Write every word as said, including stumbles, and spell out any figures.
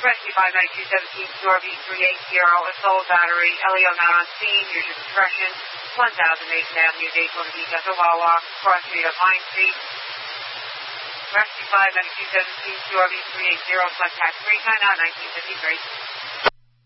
Rescue five nine two seventeen, Q R V three eight zero, a solar battery, L E O not on scene, use your discretion, one thousand Mason Avenue, Daytona Beach, Ottawa, cross street of Vine Street. Rescue five nine two seventeen, Q R V three eight zero, contact three nine nine nineteen fifty-three.